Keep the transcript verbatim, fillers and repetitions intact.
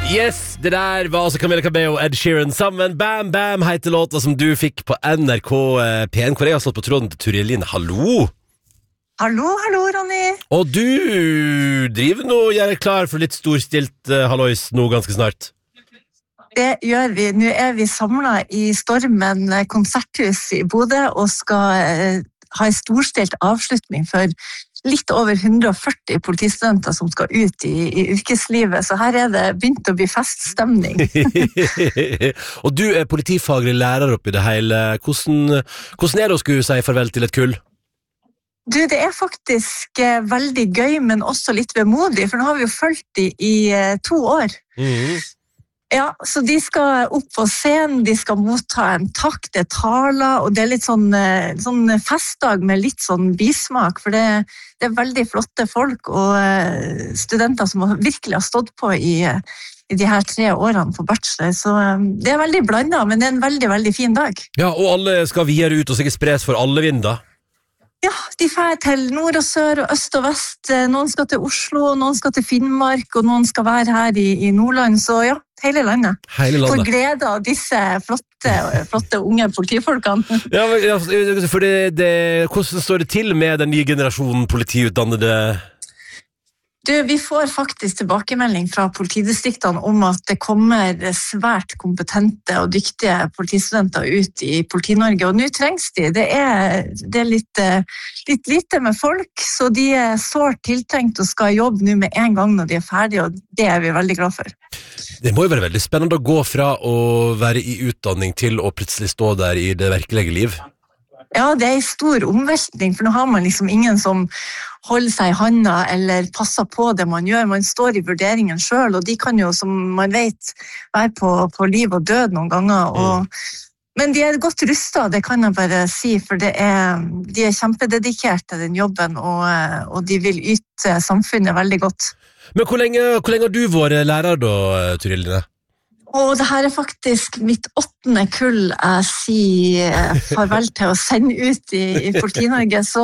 Yes, det der var altså Camilla Cabello og Ed Sheeran sammen. Bam Bam heter låta som du fikk på N R K P en, hvor jeg har slått på tråden til Turid Line. Hallo! Hallo, hallo, Ronny. Og du driver nå og gjør deg klar for litt storstilt uh, hallois nå ganske snart. Det gjør vi. Nå er vi samlet i Stormen konserthus i Bodø og skal uh, ha en storstilt avslutning for litt over hundre og førti politistudenter som skal ut i, i yrkeslivet, så her er det begynt å bli feststemning. Og du er politifaglig lærer oppi det hele. Hvordan, hvordan er det å skulle si farvel til et kull? Du, det er faktisk eh, veldig gøy, men også litt vemodig, for nå har vi jo fulgt de i eh, to år. Mhm. Ja, så de skal opp på scenen, de skal motta en takk, det er taler, og det er litt sånn, eh, sånn festdag med litt sånn bismak, for det, det er veldig flotte folk og eh, studenter som virkelig har stått på i, i de her tre årene på bachelor, så eh, det er veldig blandet, men det er en veldig, veldig fin dag. Ja, og alle skal videre ut og sikkert spres for alle vinder. Ja, de fer til nord og sør og øst og vest. Noen skal til Oslo, noen skal til Finnmark, og noen skal være her i, i Nordland. Så ja, hele landet. Hele landet. For glede av disse flotte, flotte unge politifolkene. Ja, men, ja, for det, det, hvordan står det til med den nye generasjonen politiutdannede? Du, vi får faktisk tilbakemelding fra politidistriktene om at det kommer svært kompetente og dyktige politistudenter ut i Politi-Norge, og nå trengs de. Det er, det er litt, litt lite med folk, så de er sårt tiltrengt og skal jobbe nå med en gang når de er ferdige, og det er vi veldig glad for. Det må jo være veldig spennende å gå fra å være i utdanning til å plutselig stå der i det virkelige liv. Ja, det er en stor omveltning, for nå har man liksom ingen som holder seg i handa eller passer på det man gjør. Man står i vurderingen selv, og de kan jo, som man vet, være på, på liv og død noen ganger. Og, mm. Men de er godt rustet, det kan jeg bare si, for det er, de er kjempededikert til den jobben, og, og de vil yte samfunnet veldig godt. Men hvor lenge, hvor lenge har du vært lærer da, Turid Line? Og det her er faktisk mitt åttende kull jeg sier farvel til å sende ut i, i Politi-Norge, så